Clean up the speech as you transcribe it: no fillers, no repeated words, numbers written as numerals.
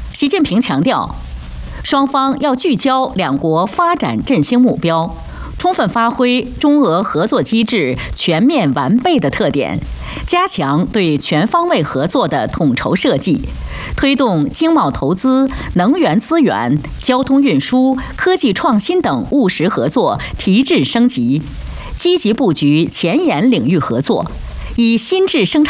习近平强调，双方要聚焦两国发展振兴目标，充分发挥中俄合作机制全面完备的特点，加强对全方位合作的统筹设计，推动经贸投资、能源资源、交通运输、科技创新等务实合作提质升级，积极布局前沿领域合作，以新质生产